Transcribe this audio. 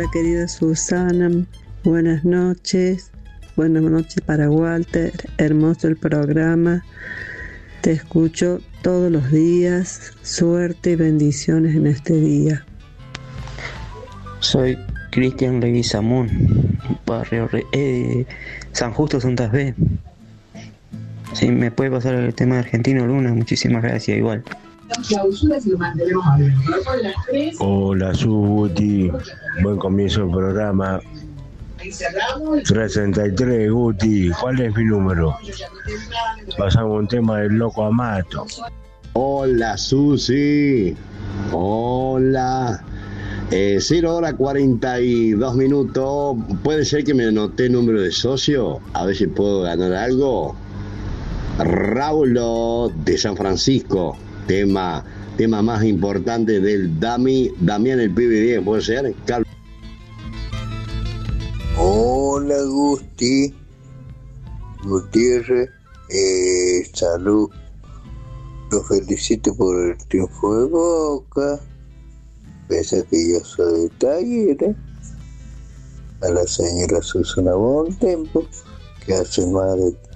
Hola querida Susana, buenas noches para Walter, hermoso el programa, te escucho todos los días, suerte y bendiciones en este día. Soy Cristian Leguizamón, barrio San Justo, Santa Fe. Si me puede pasar el tema de Argentino Luna, muchísimas gracias, igual. Hola Guti, buen comienzo del programa. 63 Guti, ¿cuál es mi número? Pasamos un tema del loco Amato. Hola Susi, hola. 0 hora 42 minutos. ¿Puede ser que me anoté número de socio? A ver si puedo ganar algo. Raúl de San Francisco, tema más importante del Damián el Pibe 10, ¿puede ser? Hola Gutiérrez, salud, los felicito por el triunfo de Boca, pese a que yo soy de Talleres, a la señora Susana Bontempo, que hace más de